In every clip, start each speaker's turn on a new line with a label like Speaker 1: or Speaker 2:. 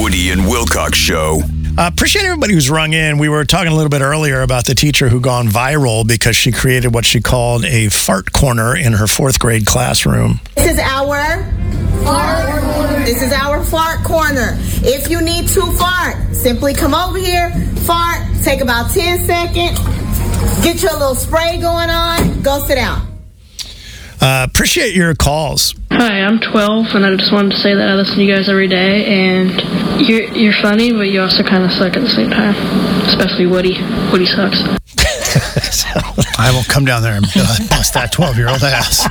Speaker 1: Woody and Wilcox Show.
Speaker 2: Appreciate everybody who's rung in. We were talking a little bit earlier about the teacher who gone viral because she created what she called a fart corner in her 4th grade classroom.
Speaker 3: This is our fart corner. This is our fart corner. If you need to fart, simply come over here, fart, take about 10 seconds, get your little spray going on, go sit down.
Speaker 2: Appreciate your calls.
Speaker 4: Hi, I'm 12, and I just wanted to say that I listen to you guys every day, and you're funny, but you also kind of suck at the same time, especially Woody. Woody sucks.
Speaker 5: I will come down there and bust that 12-year-old ass.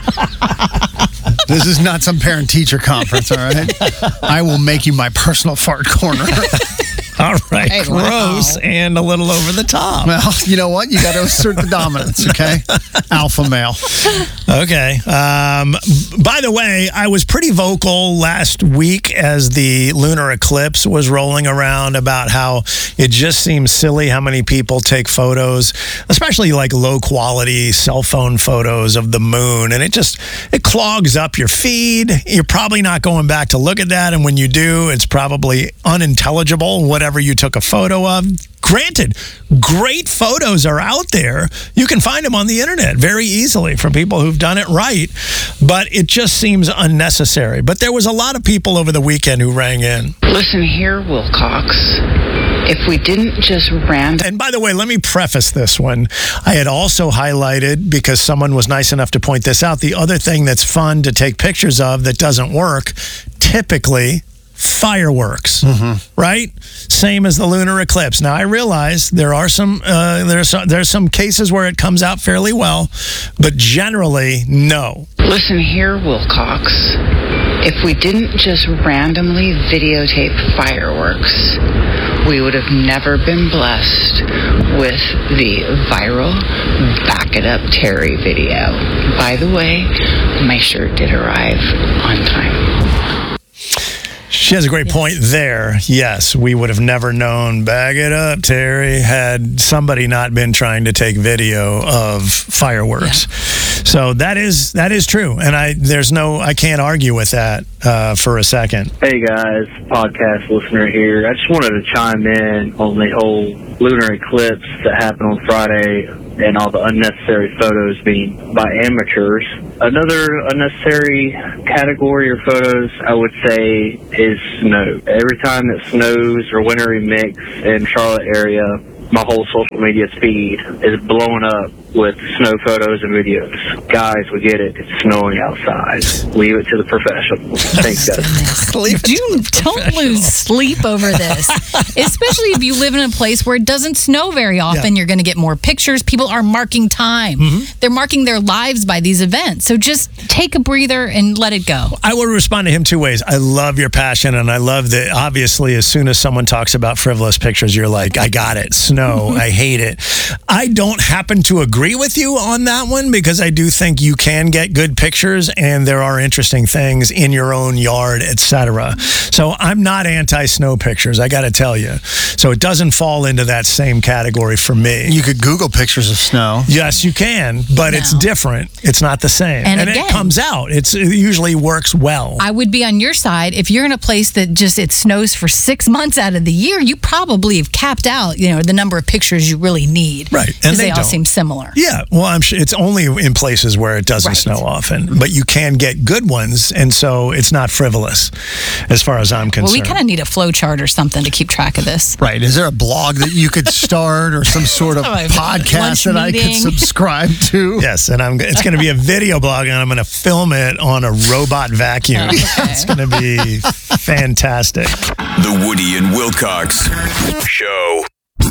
Speaker 5: This is not some parent-teacher conference, all right? I will make you my personal fart corner.
Speaker 2: All right,
Speaker 6: Hey,
Speaker 2: gross
Speaker 6: wow.
Speaker 2: and a little over the top.
Speaker 5: Well, you know what? You got to assert the dominance, okay? Alpha male.
Speaker 2: Okay. By the way, I was pretty vocal last week as the lunar eclipse was rolling around about how it just seems silly how many people take photos, especially like low quality cell phone photos of the moon. And it clogs up your feed. You're probably not going back to look at that. And when you do, it's probably unintelligible, whatever you took a photo of. Granted, great photos are out there. You can find them on the internet very easily from people who've done it right, but it just seems unnecessary. But there was a lot of people over the weekend who rang in.
Speaker 7: Listen here, Wilcox. If we didn't just
Speaker 2: And by the way, let me preface this one. I had also highlighted, because someone was nice enough to point this out, the other thing that's fun to take pictures of that doesn't work, typically fireworks, right? Same as the lunar eclipse. Now I realize there are some there's some cases where it comes out fairly well, but generally no.
Speaker 7: Listen here, Wilcox. If we didn't just randomly videotape fireworks, we would have never been blessed with the viral Back It Up Terry video. By the way, my shirt did arrive on time.
Speaker 2: She has a great point there. Yes, we would have never known. Bag it up, Terry, had somebody not been trying to take video of fireworks. Yeah. So that is true, and I can't argue with that for a second.
Speaker 8: Hey guys, podcast listener here. I just wanted to chime in on the whole lunar eclipse that happened on Friday and all the unnecessary photos being by amateurs. Another unnecessary category or photos, I would say, is snow. Every time it snows or wintry mix in Charlotte area, my whole social media feed is blowing up with snow photos and videos. Guys, we get it. It's snowing outside. Leave it to the professionals. Thanks, guys.
Speaker 6: Don't lose sleep over this. Especially if you live in a place where it doesn't snow very often. Yeah. You're going to get more pictures. People are marking time. They're marking their lives by these events. So just take a breather and let it go.
Speaker 2: I will respond to him 2 ways. I love your passion, and I love that, obviously, as soon as someone talks about frivolous pictures, you're like, I got it. Snow. I hate it. I don't happen to agree with you on that one, because I do think you can get good pictures and there are interesting things in your own yard, etc. So I'm not anti-snow pictures, I got to tell you. So it doesn't fall into that same category for me.
Speaker 5: You could Google pictures of snow.
Speaker 2: Yes, you can, but it's different. It's not the same. And again, it comes out. It usually works well.
Speaker 6: I would be on your side. If you're in a place that it snows for 6 months out of the year, you probably have capped out, the number of pictures you really need.
Speaker 2: Right.
Speaker 6: And they all seem similar.
Speaker 2: Yeah. Well, I'm sure it's only in places where it doesn't snow often, but you can get good ones, and so it's not frivolous as far as I'm concerned.
Speaker 6: Well, we kind of need a flow chart or something to keep track of this.
Speaker 5: Right. Is there a blog that you could start or some sort of podcast that I could subscribe to?
Speaker 2: Yes, and it's going to be a video blog, and I'm going to film it on a robot vacuum. It's going to be fantastic.
Speaker 1: The Woody and Wilcox Show.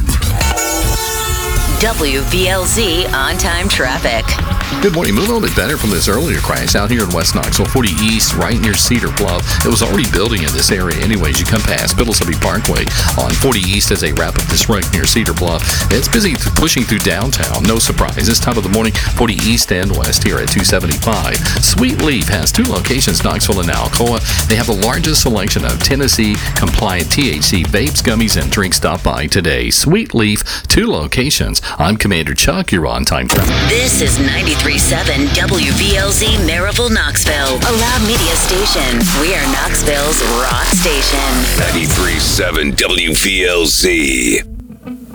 Speaker 9: WVLZ on-time traffic.
Speaker 10: Good morning. Moving a little bit better from this earlier crash out here in West Knoxville, 40 East, right near Cedar Bluff. It was already building in this area anyways. You come past Pillsbury Parkway on 40 East as they wrap up this wreck near Cedar Bluff. It's busy pushing through downtown. No surprise. This time of the morning, 40 East and West here at 275. Sweet Leaf has 2 locations, Knoxville and Alcoa. They have the largest selection of Tennessee-compliant THC vapes, gummies, and drinks. Stop by today. Sweet Leaf, 2 locations. I'm Commander Chuck. You're on time traffic.
Speaker 9: This is 93.7 93.7 WVLZ Maryville, Knoxville. A loud media station. We are Knoxville's rock station.
Speaker 1: 93.7 WVLZ.